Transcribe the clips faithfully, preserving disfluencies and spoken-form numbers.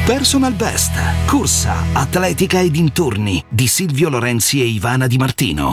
Personal Best, corsa, atletica e dintorni di Silvio Lorenzi e Ivana Di Martino.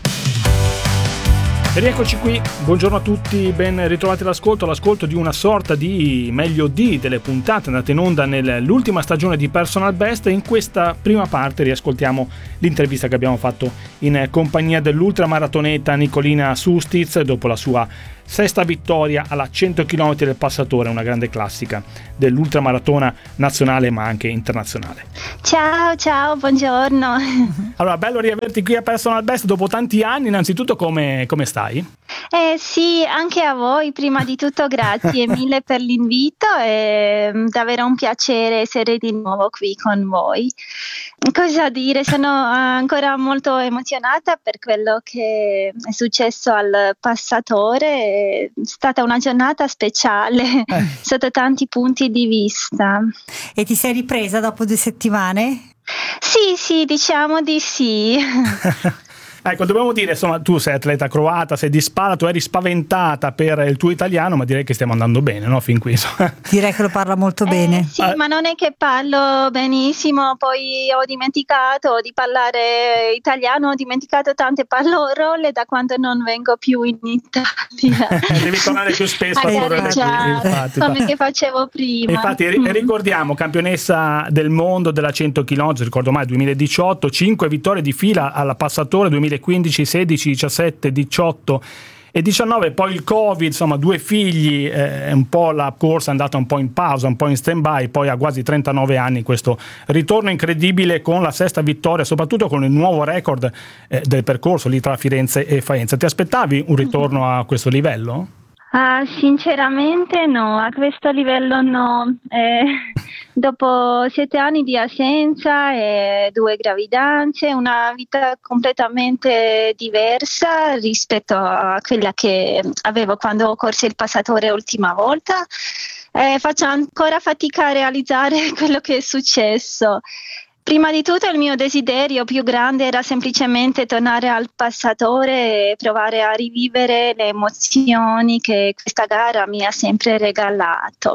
E rieccoci qui, buongiorno a tutti, ben ritrovati all'ascolto, l'ascolto di una sorta di meglio di delle puntate andate in onda nell'ultima stagione di Personal Best. E in questa prima parte riascoltiamo l'intervista che abbiamo fatto in compagnia dell'ultramaratoneta Nicolina Sustiz dopo la sua sesta vittoria alla cento chilometri del Passatore, una grande classica dell'ultramaratona nazionale ma anche internazionale. Ciao, ciao, buongiorno. Allora, bello riaverti qui a Personal Best dopo tanti anni. Innanzitutto come, come stai? Eh sì, anche a voi, prima di tutto grazie mille per l'invito, è davvero un piacere essere di nuovo qui con voi. Cosa dire, sono ancora molto emozionata per quello che è successo al Passatore, è stata una giornata speciale eh. sotto tanti punti di vista. E ti sei ripresa dopo due settimane? Sì, sì, diciamo di sì. Ecco, dobbiamo dire, insomma, tu sei atleta croata, sei di Spara, tu eri spaventata per il tuo italiano, ma direi che stiamo andando bene, no? Fin qui, insomma. Direi che lo parla molto eh, bene. Sì, ah. ma non è che parlo benissimo, poi ho dimenticato di parlare italiano, ho dimenticato tante parole da quando non vengo più in Italia. Devi tornare più spesso a correre qui, infatti. Come che facevo prima. Infatti, mm. ricordiamo, campionessa del mondo della cento chilometri, ricordo mai, duemiladiciotto, cinque vittorie di fila alla Passatore, duemilaquindici, sedici, diciassette, diciotto e diciannove, poi il Covid, insomma due figli, eh, un po' la corsa è andata un po' in pausa, un po' in stand-by, poi a quasi trentanove anni questo ritorno incredibile con la sesta vittoria, soprattutto con il nuovo record eh, del percorso lì tra Firenze e Faenza. Ti aspettavi un ritorno a questo livello? Ah, sinceramente no, a questo livello no. Eh, dopo sette anni di assenza e due gravidanze, una vita completamente diversa rispetto a quella che avevo quando ho corso il Passatore l'ultima volta. Eh, faccio ancora fatica a realizzare quello che è successo. Prima di tutto il mio desiderio più grande era semplicemente tornare al Passatore e provare a rivivere le emozioni che questa gara mi ha sempre regalato.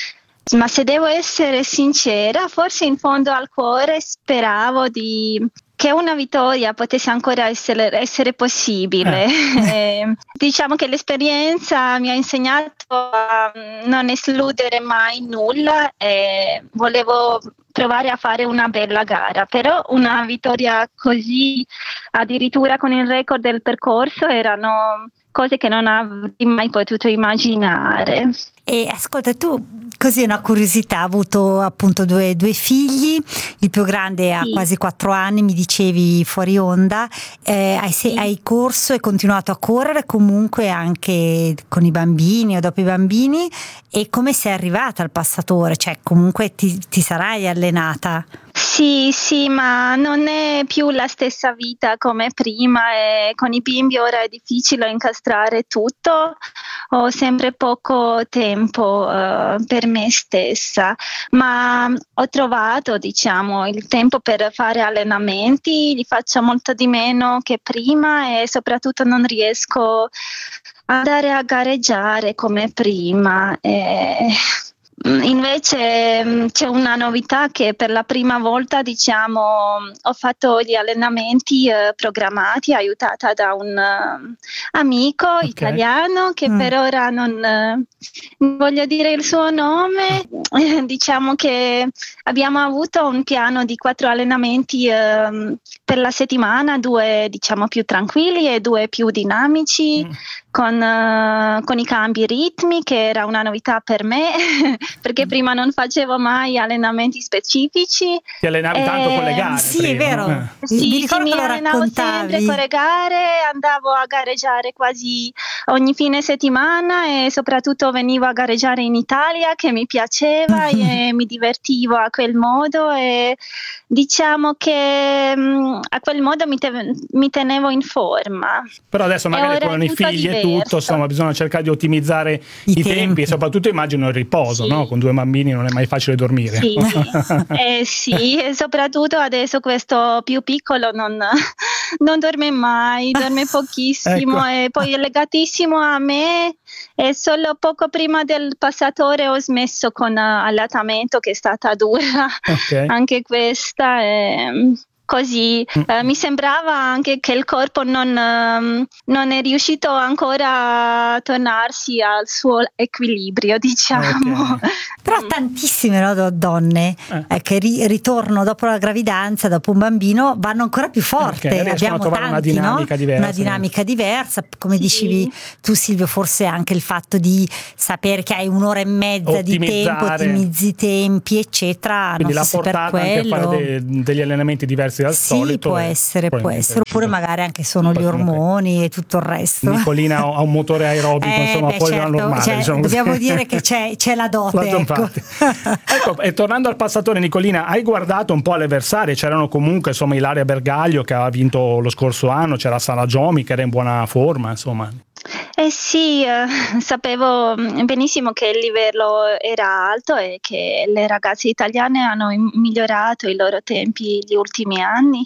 Ma se devo essere sincera, forse in fondo al cuore speravo di che una vittoria potesse ancora essere, essere possibile. Eh. Eh, diciamo che l'esperienza mi ha insegnato a non escludere mai nulla e volevo provare a fare una bella gara, però una vittoria così, addirittura con il record del percorso, erano cose che non avrei mai potuto immaginare. E ascolta, tu, così una curiosità, hai avuto appunto due, due figli, il più grande ha sì. quasi quattro anni, mi dicevi fuori onda, eh, hai, sì. hai corso e continuato a correre comunque anche con i bambini o dopo i bambini, e come sei arrivata al Passatore? Cioè comunque ti, ti sarai allenata? Sì, sì, ma non è più la stessa vita come prima e con i bimbi ora è difficile incastrare tutto, ho sempre poco tempo uh, per me stessa, ma ho trovato, diciamo, il tempo per fare allenamenti, li faccio molto di meno che prima e soprattutto non riesco ad andare a gareggiare come prima. E invece c'è una novità che per la prima volta, diciamo, ho fatto gli allenamenti eh, programmati, aiutata da un uh, amico okay. italiano che mm. per ora non eh, voglio dire il suo nome. Eh, diciamo che abbiamo avuto un piano di quattro allenamenti eh, per la settimana, due diciamo più tranquilli e due più dinamici. Mm. Con, uh, con i cambi ritmi, che era una novità per me perché prima non facevo mai allenamenti specifici. Ti allenavi eh, tanto con le gare? Sì, prima, è vero. Eh. Sì, mi, sì, mi allenavo sempre con le gare, andavo a gareggiare quasi ogni fine settimana e soprattutto venivo a gareggiare in Italia, che mi piaceva e mi divertivo a quel modo e diciamo che mh, a quel modo mi, te- mi tenevo in forma. Però adesso magari con i figli diverso. E tutto, insomma, bisogna cercare di ottimizzare i, i tempi. tempi e soprattutto immagino il riposo, sì. no? no? Con due bambini non è mai facile dormire. Sì, eh, sì, e soprattutto adesso questo più piccolo non, non dorme mai, dorme pochissimo, Ecco. e poi è legatissimo a me, e solo poco prima del passatore ho smesso con uh, allattamento, che è stata dura Ok. anche questa. E, così eh, mi sembrava anche che il corpo non, ehm, non è riuscito ancora a tornarsi al suo equilibrio, diciamo. Ok. Però tantissime, no, do- donne Eh. eh, che ri- ritornano dopo la gravidanza, dopo un bambino, vanno ancora più forte. Ok, riescono a Abbiamo trovare una tanti, no? dinamica diversa. Una dinamica diversa. Come Sì. dicevi tu, Silvio, forse anche il fatto di sapere che hai un'ora e mezza di tempo, Ottimizzare. ottimizzi i tempi, eccetera. Quindi non l'ha so se per portata anche a quello. fare de- degli allenamenti diversi dal Sì, solito. può e essere, può probabilmente essere, è oppure riuscito. magari anche sono Poi gli comunque ormoni e tutto il resto. Nicolina ha un motore aerobico, Eh, insomma, beh, poi certo, normale. cioè, diciamo così. dobbiamo dire che c'è, c'è la dote, La ecco. infatti. Ecco, e tornando al passatore, Nicolina, hai guardato un po' le avversarie? C'erano comunque, insomma, Ilaria Bergaglio che ha vinto lo scorso anno, c'era Sara Giomi che era in buona forma, insomma. Eh sì, eh, sapevo mm, benissimo che il livello era alto e che le ragazze italiane hanno im- migliorato i loro tempi gli ultimi anni.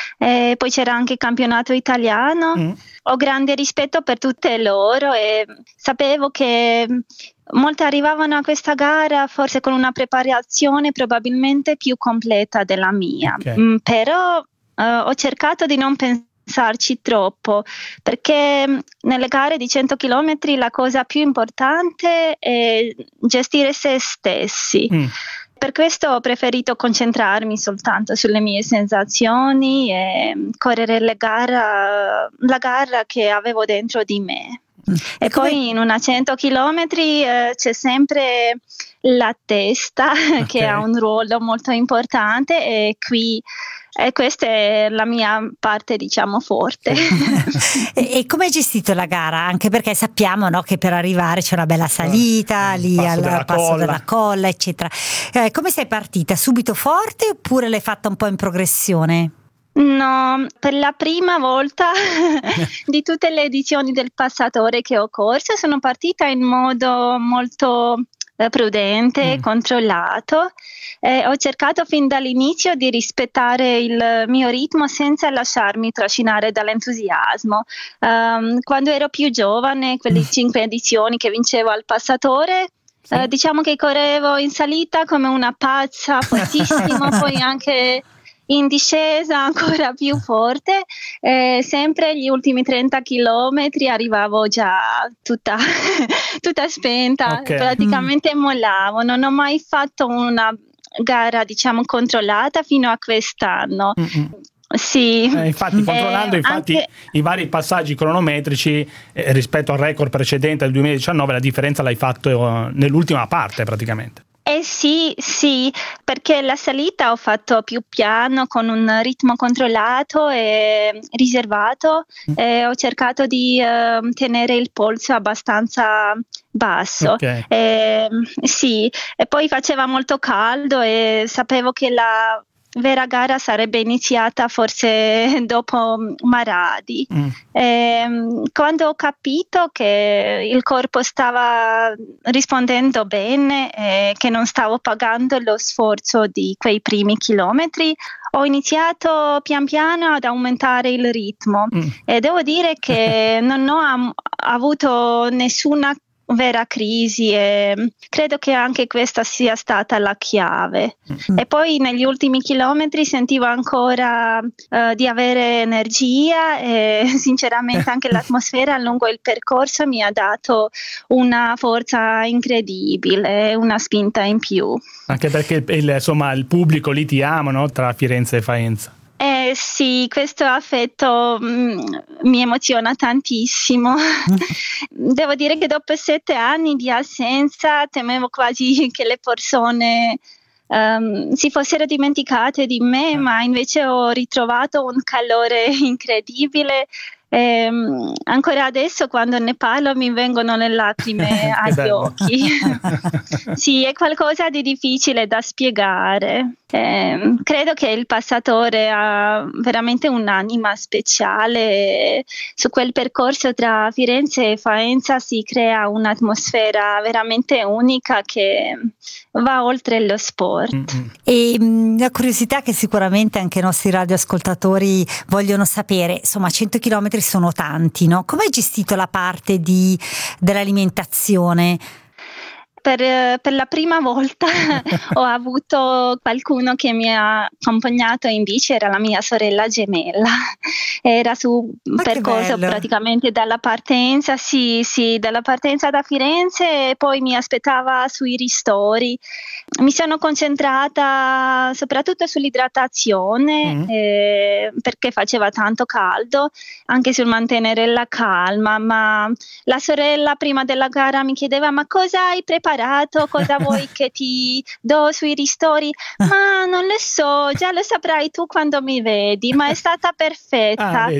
E poi c'era anche il campionato italiano. Mm. Ho grande rispetto per tutte loro e sapevo che molte arrivavano a questa gara forse con una preparazione probabilmente più completa della mia. Ok. Mm, però eh, ho cercato di non pensarci troppo, perché mh, nelle gare di cento chilometri la cosa più importante è gestire se stessi. Mm. Per questo ho preferito concentrarmi soltanto sulle mie sensazioni e mh, correre le gara, la gara che avevo dentro di me. E come- poi in una cento chilometri eh, c'è sempre la testa che Ok. ha un ruolo molto importante, e qui e questa è la mia parte, diciamo, forte. E, e come hai gestito la gara? Anche perché sappiamo, no, che per arrivare c'è una bella salita Eh, il lì passo al della passo colla. della colla, eccetera. Eh, come sei partita? Subito forte oppure l'hai fatta un po' in progressione? No, per la prima volta di tutte le edizioni del passatore che ho corso sono partita in modo molto eh, prudente, Mm. controllato. Eh, ho cercato fin dall'inizio di rispettare il mio ritmo senza lasciarmi trascinare dall'entusiasmo. Um, quando ero più giovane, quelle Mm. cinque edizioni che vincevo al passatore, Sì. eh, diciamo che correvo in salita come una pazza, fortissimo, poi anche in discesa ancora più forte. Eh, sempre gli ultimi trenta chilometri arrivavo già tutta, tutta spenta, Ok. praticamente mollavo. Non ho mai fatto una gara, diciamo, controllata fino a quest'anno. Mm-mm. Sì. Eh, infatti, controllando Eh, infatti anche- i vari passaggi cronometrici eh, rispetto al record precedente del duemiladiciannove, la differenza l'hai fatto eh, nell'ultima parte praticamente. Eh sì, sì, perché la salita ho fatto più piano, con un ritmo controllato e riservato. E ho cercato di eh, tenere il polso abbastanza basso. Ok. Eh, sì, e poi faceva molto caldo e sapevo che la vera gara sarebbe iniziata forse dopo Maradi. Mm. Ehm, quando ho capito che il corpo stava rispondendo bene e che non stavo pagando lo sforzo di quei primi chilometri, ho iniziato pian piano ad aumentare il ritmo. Mm. E devo dire che non ho am- avuto nessuna vera crisi, e credo che anche questa sia stata la chiave. Mm. E poi negli ultimi chilometri sentivo ancora eh, di avere energia, e sinceramente anche l'atmosfera lungo il percorso mi ha dato una forza incredibile, una spinta in più. Anche perché il, insomma, il pubblico lì ti ama, no? Tra Firenze e Faenza. Eh sì, questo affetto mm, mi emoziona tantissimo. Devo dire che dopo sette anni di assenza temevo quasi che le persone ehm, si fossero dimenticate di me, ma invece ho ritrovato un calore incredibile. Ehm, ancora adesso quando ne parlo mi vengono le lacrime agli bello. occhi. Sì, è qualcosa di difficile da spiegare. Eh, credo che il passatore ha veramente un'anima speciale. Su quel percorso tra Firenze e Faenza si crea un'atmosfera veramente unica che va oltre lo sport. Mm-hmm. E mh, la curiosità che sicuramente anche i nostri radioascoltatori vogliono sapere, insomma cento chilometri sono tanti, no? Come hai gestito la parte di, dell'alimentazione? Per, per la prima volta ho avuto qualcuno che mi ha accompagnato in bici, era la mia sorella gemella. Era su un Ah, percorso praticamente dalla partenza, sì, sì, dalla partenza da Firenze, e poi mi aspettava sui ristori. Mi sono concentrata soprattutto sull'idratazione, mm. eh, perché faceva tanto caldo, anche sul mantenere la calma, ma la sorella prima della gara mi chiedeva: ma cosa hai preparato? Cosa vuoi che ti do sui ristori? Ma non lo so, già lo saprai tu quando mi vedi, ma è stata perfetta. Ah,